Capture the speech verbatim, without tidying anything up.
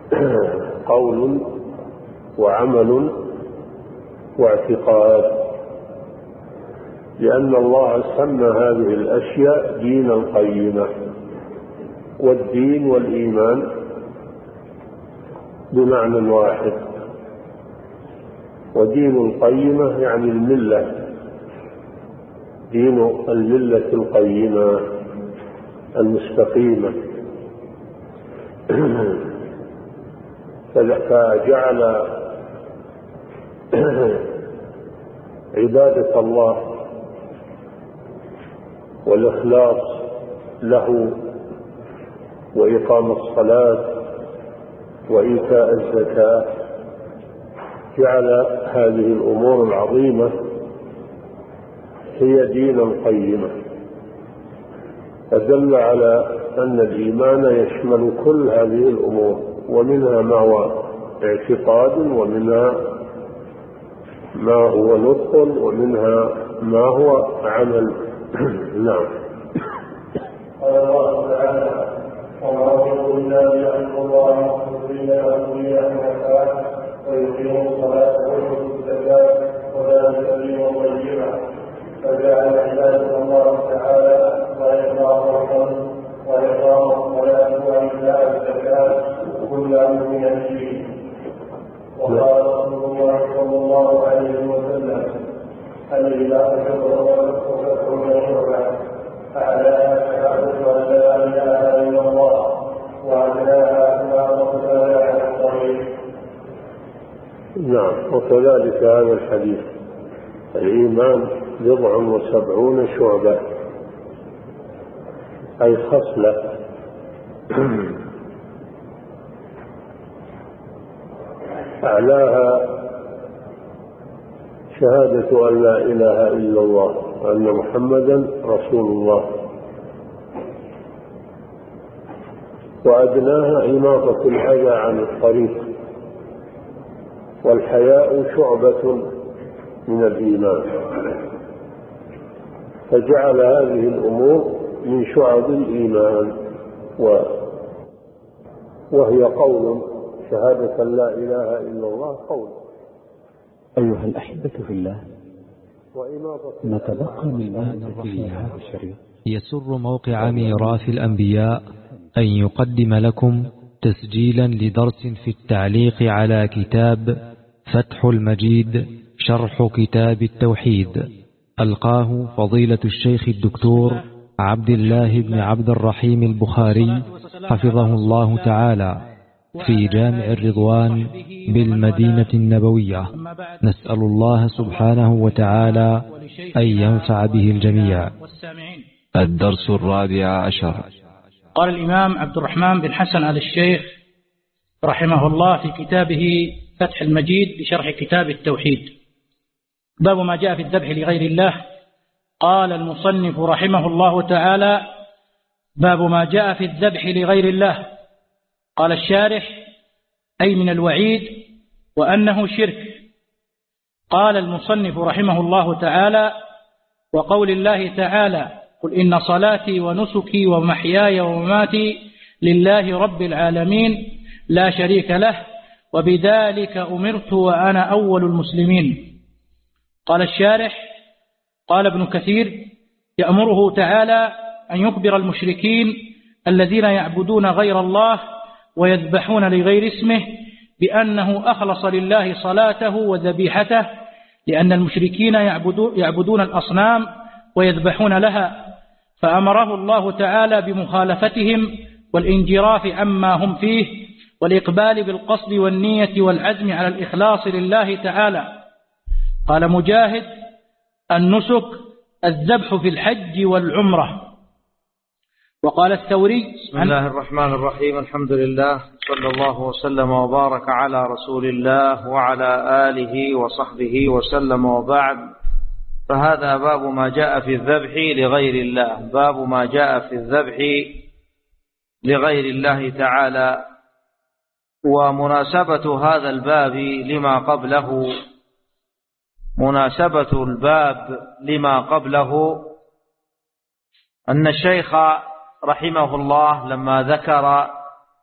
قول وعمل واعتقاد، لأن الله سمى هذه الأشياء دين القيمة، والدين والإيمان بمعنى واحد. ودين القيمة يعني الملة، دين الملة القيمة المستقيمة. فجعل عبادة الله والإخلاص له وإقام الصلاة وإيتاء الزكاة، جعل هذه الأمور العظيمة هي دين القيمة، فدل على أن الإيمان يشمل كل هذه الأمور، ومنها ما هو اعتقاد، ومنها ما هو نطق، ومنها ما هو عمل. نعم. قال الله تعالى: وما أمروا إلا ليعبدوا الله مخلصين له الدين حنفاء ويقيموا الصلاة ويؤتوا الزكاة وذلك دين القيمة. فجعل عبادة الله تعالى وإقامة وإقام الصلاة وإيتاء الزكاة كلها من الدين. وقال رسول الله صلى الله عليه وسلم: الإله شكر وفتح شعبة، أعلاها شهادة أن لا إله إلا الله، وأدناها إمامة الصلاة على الطريق. نعم. وكذلك هذا الحديث: الإيمان بضع وسبعون شعبة، أي خصلة. أعلاها شهادة أن لا إله إلا الله وأن محمدا رسول الله، وأدناها إماطة الأذى عن الطريق. والحياء شعبة من الإيمان، فجعل هذه الأمور من شعب الإيمان، وهي قول شهادة لا إله إلا الله قول. أيها الأحبة في الله، نتبقى من مادة هذا الشريط. يسر موقع ميراث الأنبياء أن يقدم لكم تسجيلا لدرس في التعليق على كتاب فتح المجيد شرح كتاب التوحيد، ألقاه فضيلة الشيخ الدكتور عبد الله بن عبد الرحيم البخاري حفظه الله تعالى في جامع الرضوان بالمدينة النبوية. نسأل الله سبحانه وتعالى أن ينفع به الجميع. الدرس الرابع عشر. قال الإمام عبد الرحمن بن حسن آل الشيخ رحمه الله في كتابه فتح المجيد بشرح كتاب التوحيد: باب ما جاء في الذبح لغير الله. قال المصنف رحمه الله تعالى: باب ما جاء في الذبح لغير الله. قال الشارح: أي من الوعيد وأنه شرك. قال المصنف رحمه الله تعالى: وقول الله تعالى: قل إن صلاتي ونسكي ومحياي ومماتي لله رب العالمين لا شريك له وبذلك أمرت وأنا أول المسلمين. قال الشارح: قال ابن كثير: يأمره تعالى أن يخبر المشركين الذين يعبدون غير الله ويذبحون لغير اسمه بأنه أخلص لله صلاته وذبيحته، لأن المشركين يعبدون الأصنام ويذبحون لها، فأمره الله تعالى بمخالفتهم والانجراف عما هم فيه والإقبال بالقصد والنية والعزم على الإخلاص لله تعالى. قال مجاهد: النسك الذبح في الحج والعمرة. وقال الثوري: بسم الله الرحمن الرحيم، الحمد لله، صلى الله وسلم وبارك على رسول الله وعلى آله وصحبه وسلم، وبعد، فهذا باب ما جاء في الذبح لغير الله. باب ما جاء في الذبح لغير الله تعالى. ومناسبة هذا الباب لما قبله مناسبة الباب لما قبله أن الشيخ رحمه الله لما ذكر